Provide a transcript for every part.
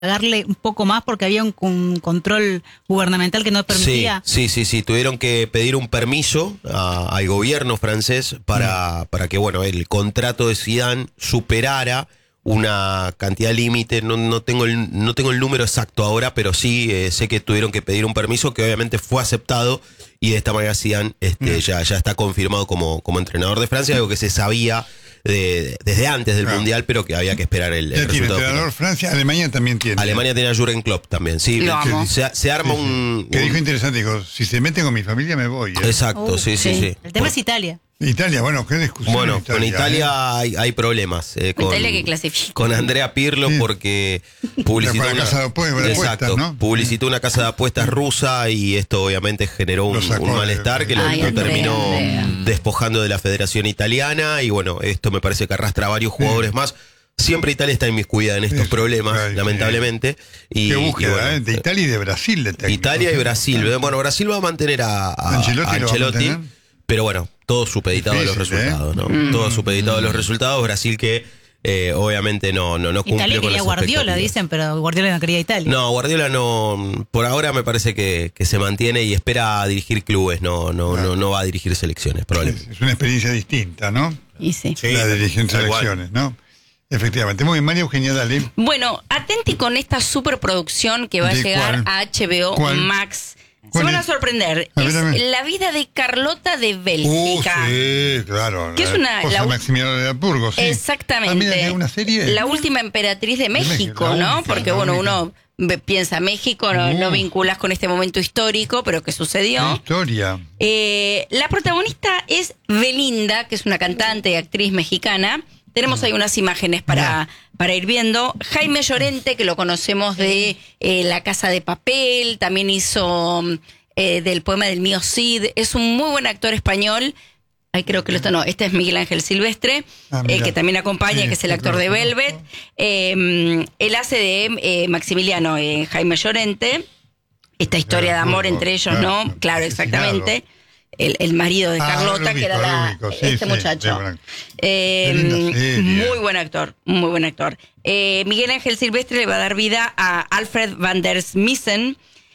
pagarle un poco más porque había un control gubernamental que no permitía. Sí, tuvieron que pedir un permiso al gobierno francés para que, bueno, el contrato de Zidane superara una cantidad límite. No tengo el número exacto ahora, pero sí sé que tuvieron que pedir un permiso que obviamente fue aceptado, y de esta manera Zidane ya está confirmado como entrenador de Francia, algo que se sabía desde antes del Mundial, pero que había que esperar el ya resultado. Tiene entrenador Francia, Alemania también tiene. Alemania tiene a Jürgen Klopp también, sí. Se arma un... Que dijo interesante, dijo, si se meten con mi familia me voy. Exacto, sí. El tema es Italia. Italia, bueno, qué discusión. Bueno, con Italia hay problemas. Italia que clasifica. Con Andrea Pirlo, porque publicitó una casa de apuestas, ¿no? Publicitó una casa de apuestas rusa, y esto obviamente generó un malestar que lo terminó despojando de la Federación Italiana, y bueno, esto me parece que arrastra a varios jugadores más. Siempre Italia está inmiscuida en estos problemas, lamentablemente. Qué búsqueda, bueno, de Italia y de Brasil. De técnico. Italia y Brasil. Bueno, Brasil va a mantener a Ancelotti, pero bueno, todo supeditado a los resultados, ¿no? Todo supeditado a los resultados. Brasil que obviamente no cumple Italia con quería las Guardiola, dicen, pero Guardiola no quería Italia. No, Guardiola no, por ahora me parece que se mantiene y espera a dirigir clubes, no va a dirigir selecciones, probablemente. Es una experiencia distinta, ¿no? Y sí. La de dirigir selecciones, ¿no? Efectivamente. Muy bien, María Eugenia, dale. Bueno, atenti con esta superproducción que va a llegar a HBO Max. Se van a sorprender. Es La vida de Carlota de Bélgica. Sí, claro. Que es una... Maximiliano de Habsburgo, sí. Exactamente. ¿Es una serie? La última emperatriz de México, ¿no? Porque, bueno, uno piensa México, no vinculas con este momento histórico, pero que sucedió. Historia. La protagonista es Belinda, que es una cantante y actriz mexicana. Tenemos ahí unas imágenes para ir viendo. Jaime Llorente, que lo conocemos de La Casa de Papel, también hizo del poema del mío Cid. Es un muy buen actor español. Ay, creo que este es Miguel Ángel Silvestre, que también acompaña, que es el actor de Velvet. Él hace de Maximiliano, Jaime Llorente. Esta historia de amor entre ellos, ¿no? Claro, exactamente. El marido de Carlota, que era este muchacho. Muy buen actor, muy buen actor. Miguel Ángel Silvestre le va a dar vida a Alfred van der Smissen.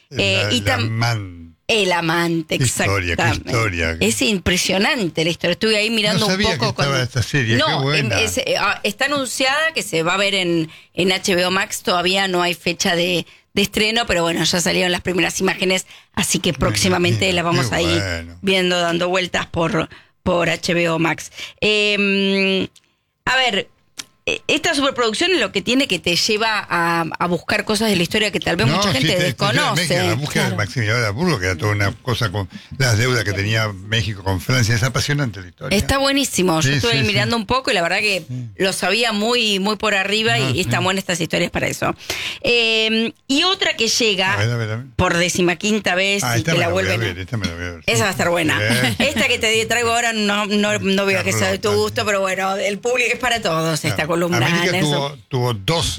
El amante, exactamente. Qué historia. Es impresionante la historia. Estuve ahí mirando un poco. Que estaba esta serie. No, qué buena. Está anunciada que se va a ver en HBO Max. Todavía no hay fecha de estreno, pero bueno, ya salieron las primeras imágenes, así que próximamente la vamos a ir viendo, dando vueltas por HBO Max. A ver, esta superproducción es lo que tiene, que te lleva a buscar cosas de la historia que tal vez mucha gente desconoce. La búsqueda de Maximiliano de Habsburgo, que era toda una cosa con las deudas que tenía México con Francia. Es apasionante la historia. Está buenísimo. Yo estuve mirando un poco y la verdad que lo sabía muy, muy por arriba, y están buenas estas historias para eso. Y otra que llega a ver. por 15ª vez y que la vuelven. Esta me la voy a ver. Esa va a estar buena. Esta que te traigo ahora no veo que sea de tu gusto, pero bueno, el público es para todos esta columna. América tuvo dos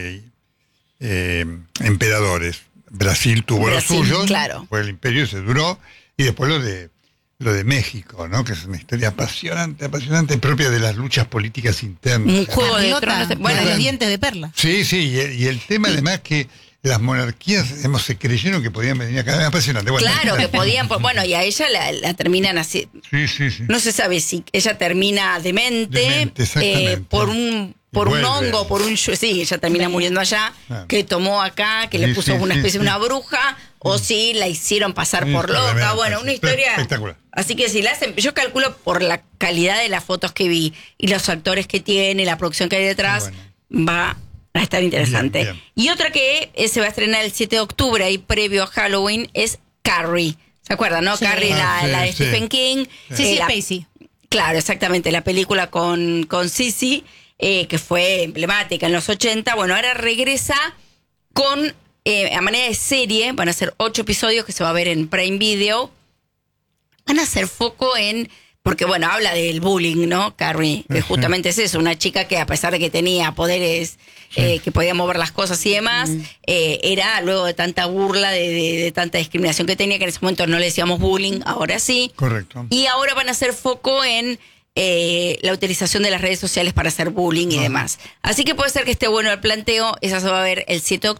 emperadores. Brasil tuvo los suyos, fue el imperio, se duró, y después lo de México, ¿no? Que es una historia apasionante, propia de las luchas políticas internas. Un juego de tronos, los dientes de perla. Sí, y el tema además que las monarquías se creyeron que podían venir acá. Es apasionante. Bueno, claro, que podían. Bueno, y a ella la terminan así. Sí. No se sabe si ella termina demente por un hongo, sí, ella termina muriendo allá, que tomó acá, que le puso una especie de una bruja, o si la hicieron pasar por loca. Bueno, una historia espectacular. Así que si la hacen, yo calculo por la calidad de las fotos que vi y los actores que tiene, la producción que hay detrás, va a estar interesante. Bien. Y otra que se va a estrenar el 7 de octubre, ahí previo a Halloween, es Carrie. ¿Se acuerdan, no? Sí. Carrie, la de Stephen King. Sí, Spacey. Claro, exactamente, la película con Sissy, que fue emblemática en los 80. Bueno, ahora regresa con, a manera de serie, van a ser 8 episodios que se va a ver en Prime Video. Van a hacer foco en... Porque, bueno, habla del bullying, ¿no? Carrie, que justamente es eso, una chica que a pesar de que tenía poderes, que podía mover las cosas y demás, era luego de tanta burla, de tanta discriminación que tenía, que en ese momento no le decíamos bullying, ahora sí. Correcto. Y ahora van a hacer foco en la utilización de las redes sociales para hacer bullying y demás. Así que puede ser que esté bueno el planteo, esa se va a ver el 7 de octubre.